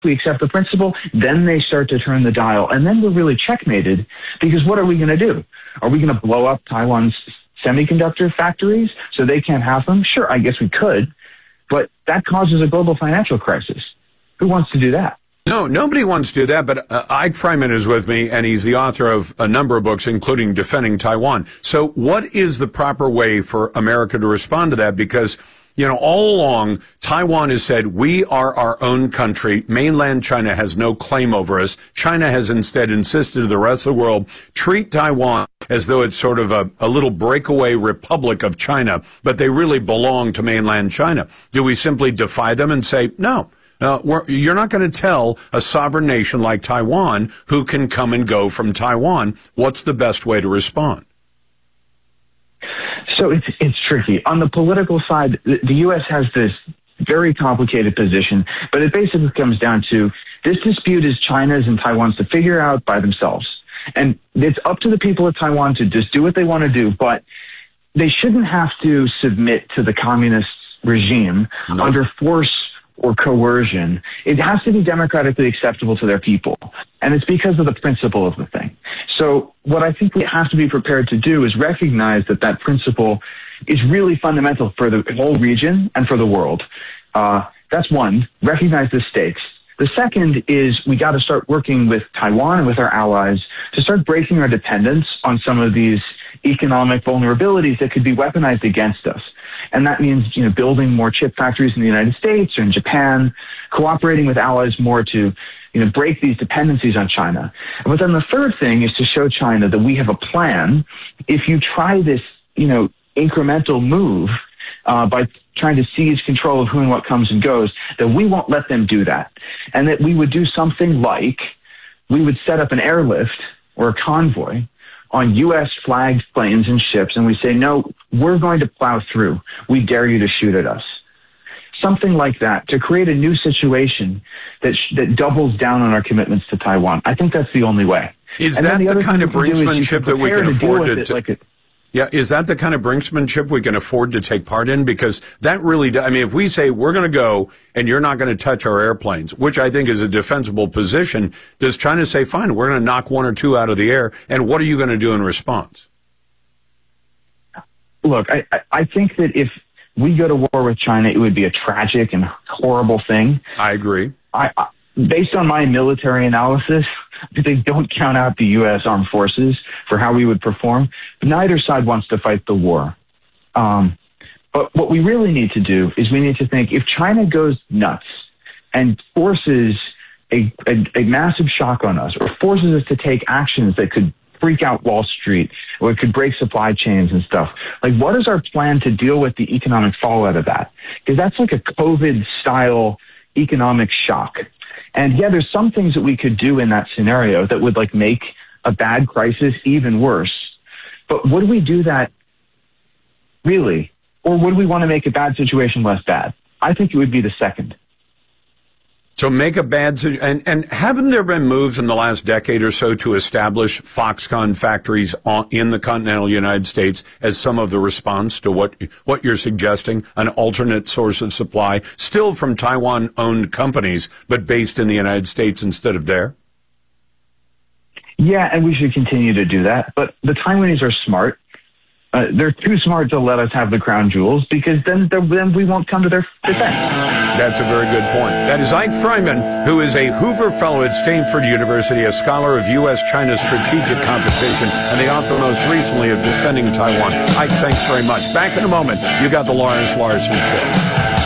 we accept the principle, then they start to turn the dial. And then we're really checkmated, because what are we going to do? Are we going to blow up Taiwan's semiconductor factories so they can't have them? Sure, I guess we could, but that causes a global financial crisis. Who wants to do that? No, nobody wants to do that, but Ike Freiman is with me, and he's the author of a number of books, including Defending Taiwan. So what is the proper way for America to respond to that? Because, you know, all along, Taiwan has said, we are our own country. Mainland China has no claim over us. China has instead insisted to the rest of the world, treat Taiwan as though it's sort of a little breakaway republic of China, but they really belong to mainland China. Do we simply defy them and say, no? You're not going to tell a sovereign nation like Taiwan who can come and go from Taiwan. What's the best way to respond? So it's tricky. On the political side, the U.S. has this very complicated position, but it basically comes down to this dispute is China's and Taiwan's to figure out by themselves. And it's up to the people of Taiwan to just do what they want to do, but they shouldn't have to submit to the communist regime under force or coercion. It has to be democratically acceptable to their people. And it's because of the principle of the thing. So what I think we have to be prepared to do is recognize that that principle is really fundamental for the whole region and for the world. That's one, recognize the stakes. The second is we got to start working with Taiwan and with our allies to start breaking our dependence on some of these economic vulnerabilities that could be weaponized against us. And that means, you know, building more chip factories in the United States or in Japan, cooperating with allies more to, you know, break these dependencies on China. But then the third thing is to show China that we have a plan. If you try this, you know, incremental move by trying to seize control of who and what comes and goes, that we won't let them do that. And that we would do something like we would set up an airlift or a convoy on U.S. flagged planes and ships, and we say, no, we're going to plow through. We dare you to shoot at us. Something like that to create a new situation that doubles down on our commitments to Taiwan. I think that's the only way. Is that the kind of brinksmanship that we can afford to Yeah, is that the kind of brinksmanship we can afford to take part in? Because that really, I mean, if we say we're going to go and you're not going to touch our airplanes, which I think is a defensible position, does China say, fine, we're going to knock one or two out of the air, and what are you going to do in response? Look, I think that if we go to war with China, it would be a tragic and horrible thing. I agree. Based on my military analysis, they don't count out the U.S. armed forces for how we would perform. But neither side wants to fight the war. But what we really need to do is we need to think, if China goes nuts and forces a massive shock on us, or forces us to take actions that could freak out Wall Street, or it could break supply chains and stuff, like, what is our plan to deal with the economic fallout of that? Because that's like a COVID-style economic shock. And yeah, there's some things that we could do in that scenario that would like make a bad crisis even worse. But would we do that really? Or would we want to make a bad situation less bad? I think it would be the second. So make a bad situation. And haven't there been moves in the last decade or so to establish Foxconn factories in the continental United States as some of the response to what you're suggesting, an alternate source of supply, still from Taiwan-owned companies, but based in the United States instead of there? Yeah, and we should continue to do that. But the Taiwanese are smart. They're too smart to let us have the crown jewels, because then we won't come to their defense. That's a very good point. That is Ike Freiman, who is a Hoover Fellow at Stanford University, a scholar of U.S.-China strategic competition, and the author most recently of Defending Taiwan. Ike, thanks very much. Back in a moment, you got the Lawrence Larson Show.